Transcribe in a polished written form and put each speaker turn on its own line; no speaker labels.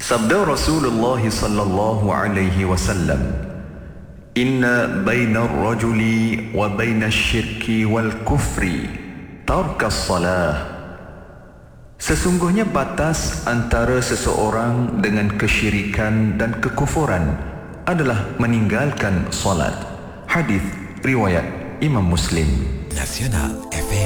Sabda Rasulullah sallallahu alaihi wasallam, "Inna baina ar-rajuli wa baina asy-syirki wal kufri tarkas salah." Sesungguhnya batas antara seseorang dengan kesyirikan dan kekufuran adalah meninggalkan solat. Hadis riwayat Imam Muslim.
Nasional FM.